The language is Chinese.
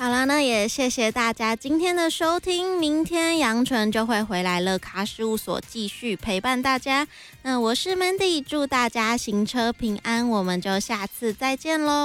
好了，那也谢谢大家今天的收听，明天杨纯就会回来乐咖事务所继续陪伴大家。那我是 Mandy， 祝大家行车平安，我们就下次再见喽。